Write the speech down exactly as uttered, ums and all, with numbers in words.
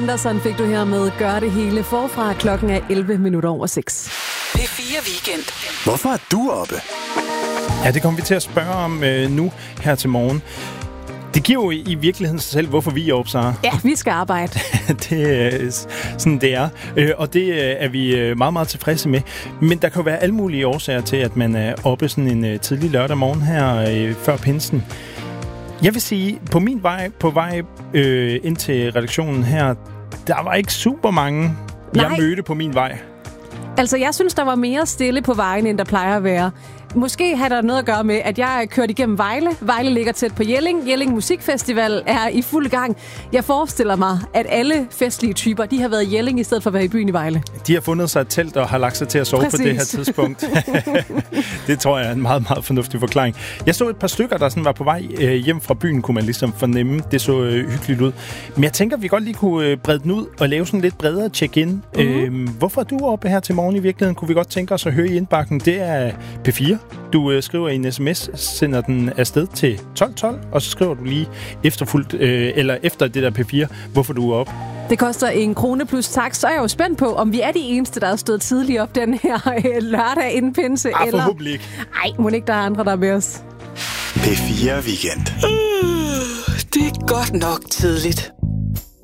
Anderson fik du her med Gør det hele forfra. Klokken er elleve minutter over seks. P fire Weekend. Hvorfor er du oppe? Ja, det kommer vi til at spørge om øh, nu her til morgen. Det giver jo i virkeligheden sig selv, hvorfor vi er oppe, Sara. Ja, vi skal arbejde. Det er sådan, det er. Og det er vi meget, meget tilfredse med. Men der kan jo være alle mulige årsager til, at man er oppe sådan en tidlig lørdag morgen her før pinsen. Jeg vil sige, på min vej, på vej øh, ind til redaktionen her, der var ikke super mange, Nej. jeg mødte på min vej. Altså, jeg synes, der var mere stille på vejen, end der plejer at være. Måske har der noget at gøre med, at jeg er kørt igennem Vejle. Vejle ligger tæt på Jelling. Jelling Musikfestival er i fuld gang. Jeg forestiller mig, at alle festlige typer, de har været i Jelling i stedet for at være i byen i Vejle. De har fundet sig et telt og har lagt sig til at sove Præcis. På det her tidspunkt. Det tror jeg er en meget, meget fornuftig forklaring. Jeg så et par stykker, der sådan var på vej øh, hjem fra byen, kunne man ligesom fornemme. Det så øh, hyggeligt ud. Men jeg tænker, at vi godt lige kunne øh, brede den ud og lave sådan lidt bredere check-in. Mm-hmm. Øh, hvorfor er du oppe her til morgen i virkeligheden? Kunne vi godt tænke os at høre i indbakken. Det er P fire. Du øh, skriver i en sms, sender den afsted til tolv tolv, og så skriver du lige efterfuldt, øh, eller efter det der P fire, hvorfor du er op. Det koster en krone plus tak, så er jeg jo spændt på, om vi er de eneste, der er stået tidligt op den her øh, lørdag inden pinse. Ah, eller... forhåbentlig ikke. Ej, må ikke der er andre, der er med os. P fire Weekend. Uh, det er godt nok tidligt.